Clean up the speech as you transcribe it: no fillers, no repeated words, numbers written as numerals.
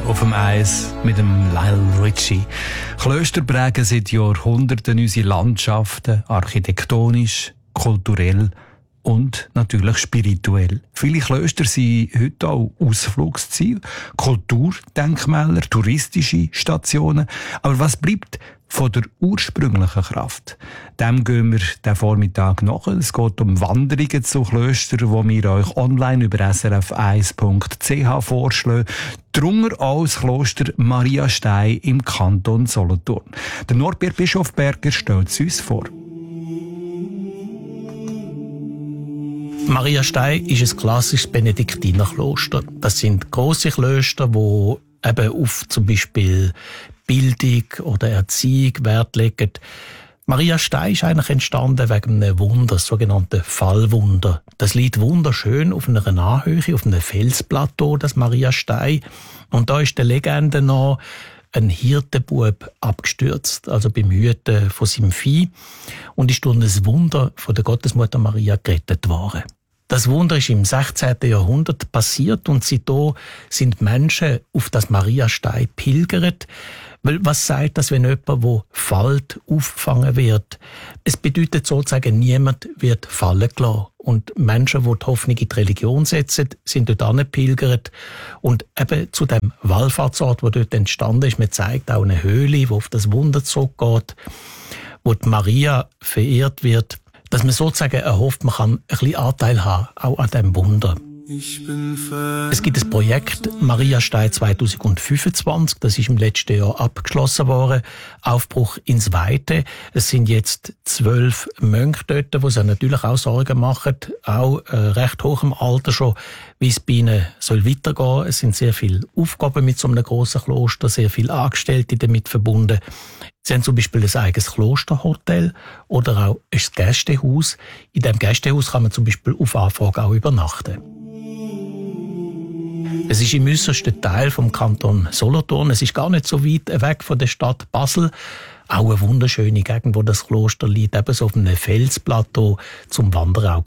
auf dem Eis mit dem Lionel Richie. Klöster prägen seit Jahrhunderten unsere Landschaften, architektonisch, kulturell und natürlich spirituell. Viele Klöster sind heute auch Ausflugsziele, Kulturdenkmäler, touristische Stationen. Aber was bleibt von der ursprünglichen Kraft? Dem gehen wir diesen Vormittag nach. Es geht um Wanderungen zu Klöstern, die wir euch online über srf1.ch vorschlagen. Darunter auch das Kloster Maria Stein im Kanton Solothurn. Der Norbert Bischofberger stellt es uns vor. Maria Stein ist ein klassisches Benediktinerkloster. Das sind grosse Klöster, die eben auf zum Beispiel Bildung oder Erziehung Wert legen. Maria Stein ist eigentlich entstanden wegen einem Wunder, das sogenannte Fallwunder. Das liegt wunderschön auf einer Anhöhe, auf einem Felsplateau, das Maria Stein. Und da ist der Legende nach ein Hirtenbub abgestürzt, also beim Hüten von seinem Vieh, und ist durch ein Wunder von der Gottesmutter Maria gerettet worden. Das Wunder ist im 16. Jahrhundert passiert und seitdem sind Menschen auf das Maria Stein pilgert. Weil was sagt das, wenn jemand, der fällt, aufgefangen wird? Es bedeutet sozusagen, niemand wird fallen gelassen. Und Menschen, die die Hoffnung in die Religion setzen, sind dort angepilgert. Und eben zu dem Wallfahrtsort, der dort entstanden ist, man zeigt auch eine Höhle, die auf das Wunder zurückgeht, wo die Maria verehrt wird, dass man sozusagen erhofft, man kann ein bisschen Anteil haben, auch an diesem Wunder. Es gibt ein Projekt Maria Stein 2025, das ist im letzten Jahr abgeschlossen worden. Aufbruch ins Weite. Es sind jetzt 12 Mönche dort, die sich natürlich auch Sorgen machen, auch recht hoch im Alter schon, wie es bei ihnen soll weitergehen. Es sind sehr viele Aufgaben mit so einem grossen Kloster, sehr viele Angestellte damit verbunden. Sie haben zum Beispiel ein eigenes Klosterhotel oder auch ein Gästehaus. In diesem Gästehaus kann man zum Beispiel auf Anfrage auch übernachten. Es ist im äussersten Teil vom Kanton Solothurn. Es ist gar nicht so weit weg von der Stadt Basel. Auch eine wunderschöne Gegend, wo das Kloster liegt, eben so auf einem Felsplateau zum Wandern auch